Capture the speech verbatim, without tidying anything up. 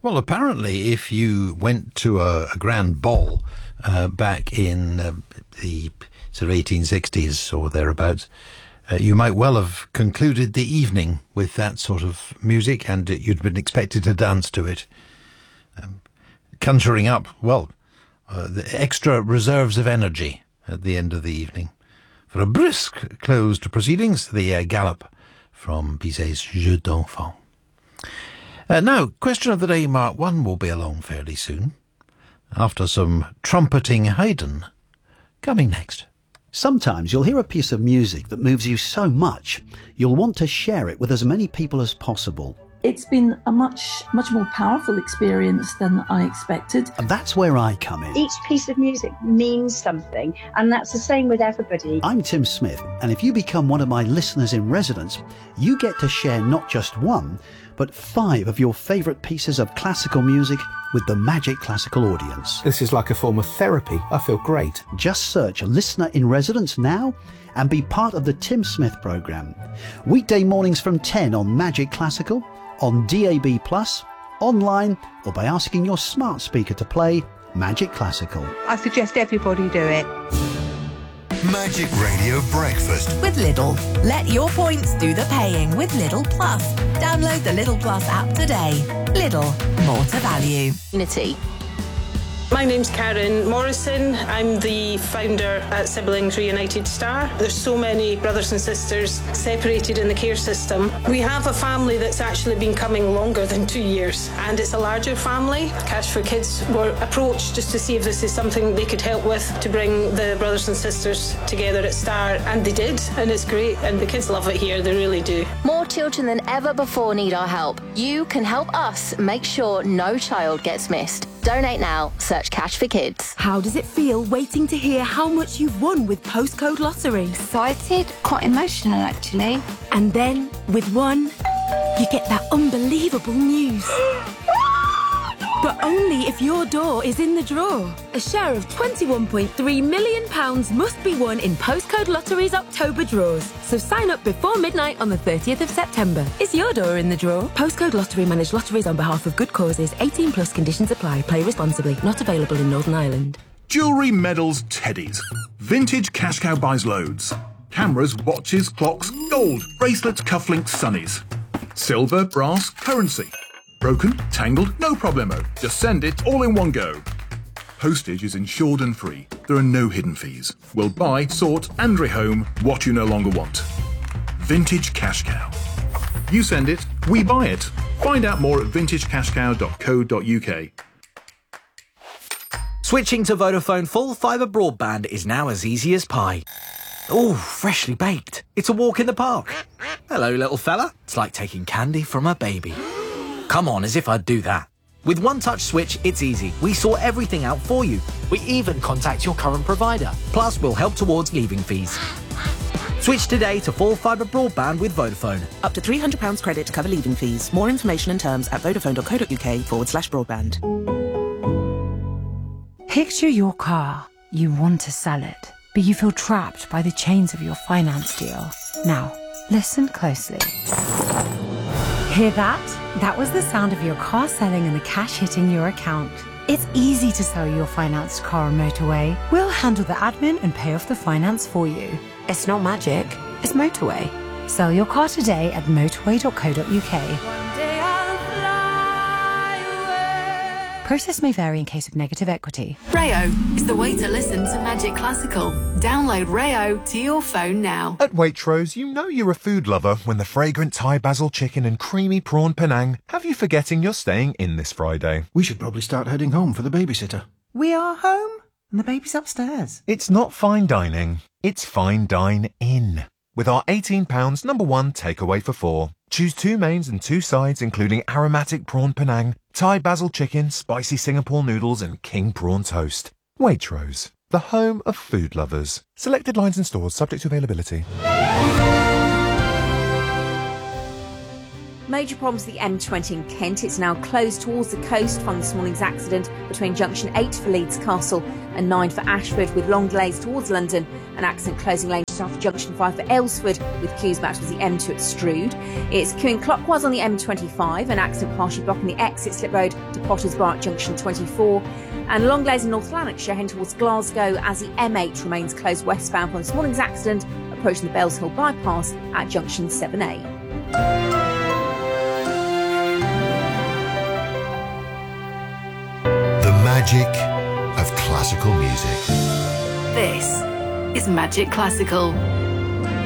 Well, apparently, if you went to a, a grand ball uh, back in uh, the sort of eighteen sixties or thereabouts, uh, you might well have concluded the evening with that sort of music, and you'd been expected to dance to it, um, conjuring up, well, uh, the extra reserves of energy at the end of the evening. For a brisk close to proceedings, the uh, Galop from Bizet's Jeux d'Enfants. Uh, now, question of the day, Mark one will be along fairly soon, after some trumpeting Haydn. Coming next. Sometimes you'll hear a piece of music that moves you so much, you'll want to share it with as many people as possible. It's been a much, much more powerful experience than I expected. And that's where I come in. Each piece of music means something, and that's the same with everybody. I'm Tim Smith, and if you become one of my listeners in residence, you get to share not just one, but five of your favourite pieces of classical music with the Magic Classical audience. This is like a form of therapy. I feel great. Just search Listener in Residence now and be part of the Tim Smith programme. Weekday mornings from ten on Magic Classical, on D A B plus, online, or by asking your smart speaker to play Magic Classical. I suggest everybody do it. Magic Radio Breakfast with Lidl. Let your points do the paying with Lidl Plus. Download the Lidl Plus app today. Lidl, more to value. Unity. My name's Karen Morrison. I'm the founder at Siblings Reunited Star. There's so many brothers and sisters separated in the care system. We have a family that's actually been coming longer than two years, and it's a larger family. Cash for Kids were approached just to see if this is something they could help with to bring the brothers and sisters together at Star, and they did, and it's great, and the kids love it here, they really do. More children than ever before need our help. You can help us make sure no child gets missed. Donate now. Search Cash for Kids. How does it feel waiting to hear how much you've won with Postcode Lottery? Excited, quite emotional actually. And then, with one, you get that unbelievable news. But only if your door is in the draw. A share of twenty-one point three million pounds must be won in Postcode Lottery's October draws. So sign up before midnight on the thirtieth of September. Is your door in the draw? Postcode Lottery manage lotteries on behalf of good causes. eighteen plus conditions apply. Play responsibly. Not available in Northern Ireland. Jewellery, medals, teddies. Vintage Cash Cow buys loads. Cameras, watches, clocks, gold, bracelets, cufflinks, sunnies. Silver, brass, currency. Broken, tangled, no problemo. Just send it all in one go. Postage is insured and free. There are no hidden fees. We'll buy, sort and rehome what you no longer want. Vintage Cash Cow. You send it, we buy it. Find out more at vintage cash cow dot co dot uk. Switching to Vodafone full fibre broadband is now as easy as pie. Ooh, freshly baked. It's a walk in the park. Hello, little fella. It's like taking candy from a baby. Come on, as if I'd do that. With One Touch Switch, it's easy. We sort everything out for you. We even contact your current provider. Plus, we'll help towards leaving fees. Switch today to full fibre broadband with Vodafone. Up to three hundred pounds credit to cover leaving fees. More information and terms at vodafone dot co dot uk forward slash broadband. Picture your car. You want to sell it, but you feel trapped by the chains of your finance deal. Now, listen closely. Hear that? That was the sound of your car selling and the cash hitting your account. It's easy to sell your financed car on Motorway. We'll handle the admin and pay off the finance for you. It's not magic, it's Motorway. Sell your car today at motorway dot co dot uk. Process may vary in case of negative equity. Rayo is the way to listen to Magic Classical. Download Rayo to your phone now. At Waitrose, you know you're a food lover when the fragrant Thai basil chicken and creamy prawn Penang have you forgetting you're staying in this Friday. We should probably start heading home for the babysitter. We are home and the baby's upstairs. It's not fine dining, it's fine dine in. With our eighteen pounds number one takeaway for four. Choose two mains and two sides, including aromatic prawn Penang, Thai basil chicken, spicy Singapore noodles, and king prawn toast. Waitrose, the home of food lovers. Selected lines and stores subject to availability. Major problems at the M twenty in Kent. It's now closed towards the coast from this morning's accident between junction eight for Leeds Castle and nine for Ashford, with long delays towards London. An accident closing lanes just after junction five for Aylesford, with queues back towards the M two at Strood. It's queuing clockwise on the M twenty-five, an accident partially blocking the exit slip road to Potters Bar at junction twenty-four. And long delays in North Lanarkshire heading towards Glasgow as the M eight remains closed westbound from this morning's accident, approaching the Bells Hill bypass at junction seven A. The magic of classical music. This is Magic Classical.